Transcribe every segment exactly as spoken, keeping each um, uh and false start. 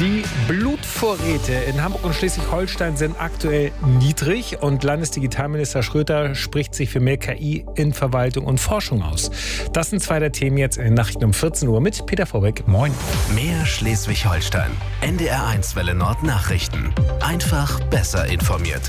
Die Blutvorräte in Hamburg und Schleswig-Holstein sind aktuell niedrig und Landesdigitalminister Schröter spricht sich für mehr K I in Verwaltung und Forschung aus. Das sind zwei der Themen jetzt in den Nachrichten um vierzehn Uhr mit Peter Vorbeck. Moin. Mehr Schleswig-Holstein. N D R eins Welle Nord Nachrichten. Einfach besser informiert.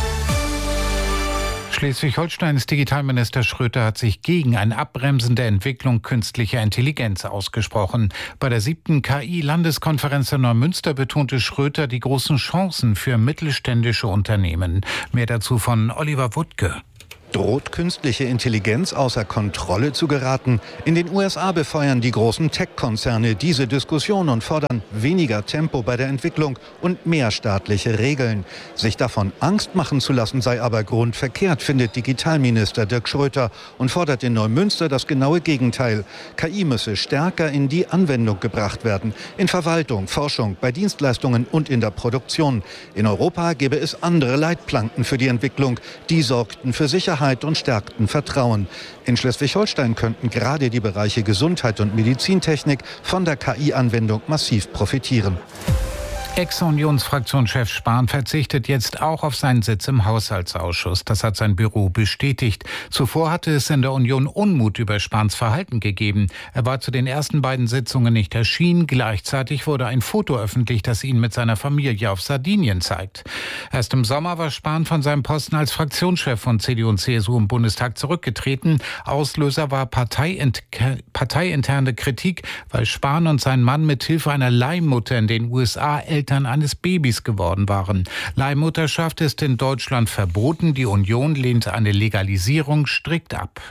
Schleswig-Holsteins Digitalminister Schröter hat sich gegen ein Abbremsen der Entwicklung künstlicher Intelligenz ausgesprochen. Bei der siebten K I-Landeskonferenz in Neumünster betonte Schröter die großen Chancen für mittelständische Unternehmen. Mehr dazu von Oliver Wuttke. Droht künstliche Intelligenz außer Kontrolle zu geraten? In den U S A befeuern die großen Tech-Konzerne diese Diskussion und fordern weniger Tempo bei der Entwicklung und mehr staatliche Regeln. Sich davon Angst machen zu lassen, sei aber grundverkehrt, findet Digitalminister Dirk Schröter und fordert in Neumünster das genaue Gegenteil. K I müsse stärker in die Anwendung gebracht werden. In Verwaltung, Forschung, bei Dienstleistungen und in der Produktion. In Europa gäbe es andere Leitplanken für die Entwicklung. Die sorgten für Sicherheit und stärkten Vertrauen. In Schleswig-Holstein könnten gerade die Bereiche Gesundheit und Medizintechnik von der K I-Anwendung massiv profitieren. Ex-Unionsfraktionschef Spahn verzichtet jetzt auch auf seinen Sitz im Haushaltsausschuss. Das hat sein Büro bestätigt. Zuvor hatte es in der Union Unmut über Spahns Verhalten gegeben. Er war zu den ersten beiden Sitzungen nicht erschienen. Gleichzeitig wurde ein Foto öffentlich, das ihn mit seiner Familie auf Sardinien zeigt. Erst im Sommer war Spahn von seinem Posten als Fraktionschef von C D U und C S U im Bundestag zurückgetreten. Auslöser war parteiint- parteiinterne Kritik, weil Spahn und sein Mann mit Hilfe einer Leihmutter in den U S A Eltern eines Babys geworden waren. Leihmutterschaft ist in Deutschland verboten. Die Union lehnt eine Legalisierung strikt ab.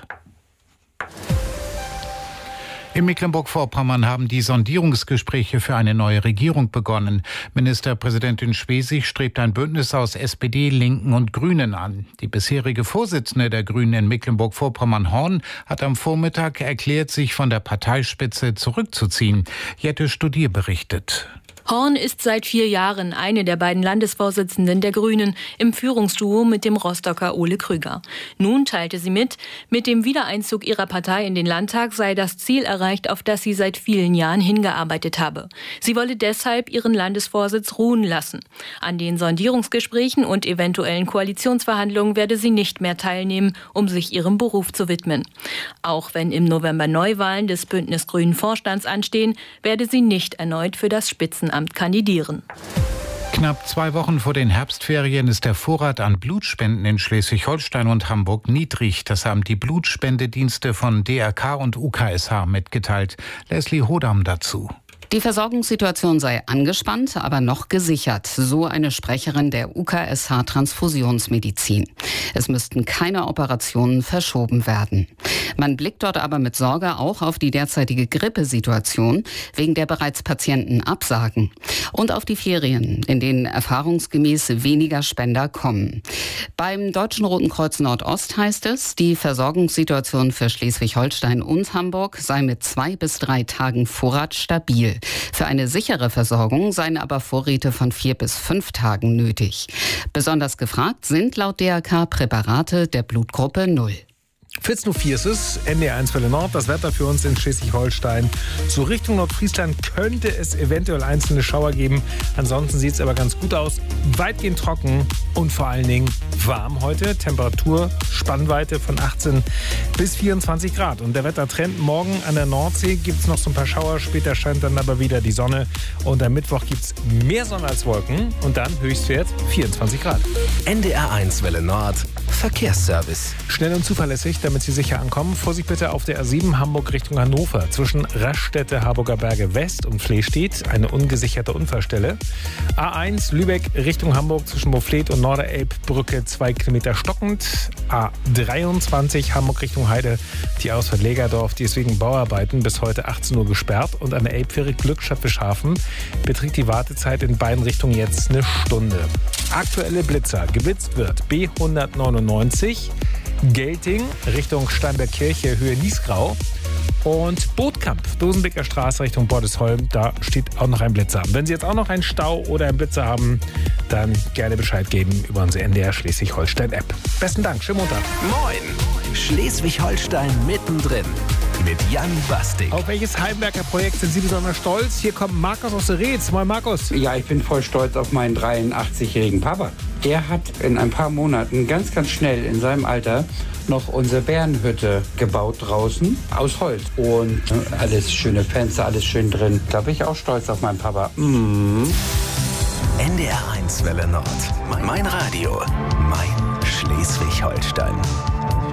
In Mecklenburg-Vorpommern haben die Sondierungsgespräche für eine neue Regierung begonnen. Ministerpräsidentin Schwesig strebt ein Bündnis aus S P D, Linken und Grünen an. Die bisherige Vorsitzende der Grünen in Mecklenburg-Vorpommern, Horn, hat am Vormittag erklärt, sich von der Parteispitze zurückzuziehen. Jette Studier berichtet. Horn ist seit vier Jahren eine der beiden Landesvorsitzenden der Grünen im Führungsduo mit dem Rostocker Ole Krüger. Nun teilte sie mit, mit dem Wiedereinzug ihrer Partei in den Landtag sei das Ziel erreicht, auf das sie seit vielen Jahren hingearbeitet habe. Sie wolle deshalb ihren Landesvorsitz ruhen lassen. An den Sondierungsgesprächen und eventuellen Koalitionsverhandlungen werde sie nicht mehr teilnehmen, um sich ihrem Beruf zu widmen. Auch wenn im November Neuwahlen des Bündnis Grünen Vorstands anstehen, werde sie nicht erneut für das Spitzenamt kandidieren. Knapp zwei Wochen vor den Herbstferien ist der Vorrat an Blutspenden in Schleswig-Holstein und Hamburg niedrig. Das haben die Blutspendedienste von D R K und U K S H mitgeteilt. Leslie Hodam dazu. Die Versorgungssituation sei angespannt, aber noch gesichert, so eine Sprecherin der U K S H Transfusionsmedizin. Es müssten keine Operationen verschoben werden. Man blickt dort aber mit Sorge auch auf die derzeitige Grippesituation, wegen der bereits Patienten absagen. Und auf die Ferien, in denen erfahrungsgemäß weniger Spender kommen. Beim Deutschen Roten Kreuz Nordost heißt es, die Versorgungssituation für Schleswig-Holstein und Hamburg sei mit zwei bis drei Tagen Vorrat stabil. Für eine sichere Versorgung seien aber Vorräte von vier bis fünf Tagen nötig. Besonders gefragt sind laut D R K Präparate der Blutgruppe null. vierzehn Uhr vier ist es, N D R eins Welle Nord, das Wetter für uns in Schleswig-Holstein. So Richtung Nordfriesland könnte es eventuell einzelne Schauer geben. Ansonsten sieht es aber ganz gut aus. Weitgehend trocken und vor allen Dingen warm heute. Temperatur, Spannweite von achtzehn bis vierundzwanzig Grad. Und der Wettertrend: morgen an der Nordsee gibt es noch so ein paar Schauer. Später scheint dann aber wieder die Sonne. Und am Mittwoch gibt es mehr Sonne als Wolken. Und dann Höchstwert vierundzwanzig Grad. N D R eins Welle Nord Verkehrsservice. Schnell und zuverlässig, damit Sie sicher ankommen. Vorsicht bitte auf der R sieben Hamburg Richtung Hannover. Zwischen Raststätte, Harburger Berge West und Flehstedt eine ungesicherte Unfallstelle. A eins Lübeck Richtung Hamburg zwischen Mouflet und Norderelbbrücke zwei Kilometer stockend. A dreiundzwanzig Hamburg Richtung Heide, die Ausfahrt Legerdorf, die ist wegen Bauarbeiten bis heute achtzehn Uhr gesperrt. Und an der Elbfähre Glückstadt-Bischhafen beträgt die Wartezeit in beiden Richtungen jetzt eine Stunde. Aktuelle Blitzer. Geblitzt wird B hundertneunundneunzig Gelting Richtung Steinbergkirche, Höhe Niesgrau. Und Bootkamp, Dosenbeker Straße Richtung Bordesholm, da steht auch noch ein Blitzer. Wenn Sie jetzt auch noch einen Stau oder einen Blitzer haben, dann gerne Bescheid geben über unsere N D R Schleswig-Holstein-App. Besten Dank, schönen Montag. Moin! Schleswig-Holstein mittendrin. mit Jan Bastik. Auf welches Heimwerker Projekt sind Sie besonders stolz? Hier kommt Markus aus der Reetz. Moin Markus. Ja, ich bin voll stolz auf meinen dreiundachtzig-jährigen Papa. Er hat in ein paar Monaten ganz, ganz schnell in seinem Alter noch unsere Bärenhütte gebaut draußen aus Holz. Und alles schöne Fenster, alles schön drin. Da bin ich auch stolz auf meinen Papa. Mm. N D R eins Welle Nord. Mein Radio. Mein Schleswig-Holstein.